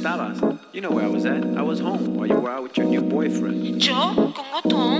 estabas? You know where I was at. I was home while you were out with your new boyfriend. ¿Yo? ¿Con Otto?